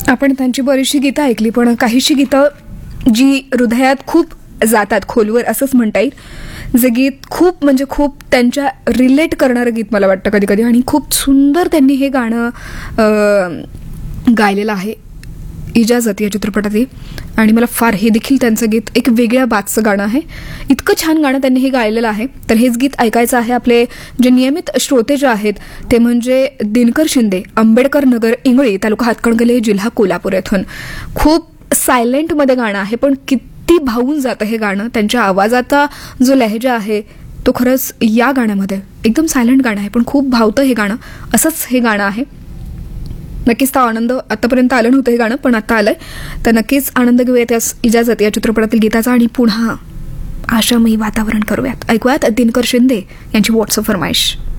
आपण त्यांची बरीचशी गीतं ऐकली, पण काहीशी गीतं जी हृदयात खूप जातात, खोलवर असंच म्हणता येईल. जे गीत खूप म्हणजे खूप त्यांच्या रिलेट करणारं गीत मला वाटतं कधी कधी, आणि खूप सुंदर त्यांनी हे गाणं गायलेलं आहे इजाजत या चित्रपटातील. आणि मला फार हे देखील त्यांचं गीत एक वेगळ्या बातचं गाणं आहे. इतकं छान गाणं त्यांनी हे गायलेलं आहे. तर हेच गीत ऐकायचं आहे. आपले जे नियमित श्रोते जे आहेत ते म्हणजे दिनकर शिंदे, आंबेडकर नगर, इंगळी, तालुका हातकणंगले, जिल्हा कोल्हापूर येथून. खूप सायलेंटमध्ये गाणं आहे, पण किती भावून जातं हे गाणं. त्यांच्या आवाजाचा जो लहजा आहे तो खरंच या गाण्यामध्ये एकदम सायलेंट गाणं आहे, पण खूप भावतं हे गाणं. असंच हे गाणं आहे. नक्कीच तो आनंद आतापर्यंत आलं नव्हतं हे गाणं, पण आता आलंय. तर नक्कीच आनंद घेऊयात या इजाजत या चित्रपटातील गीताचा आणि पुन्हा आशामयी वातावरण करूयात. ऐकूयात दिनकर शिंदे यांची व्हॉट्सअप फरमाईश.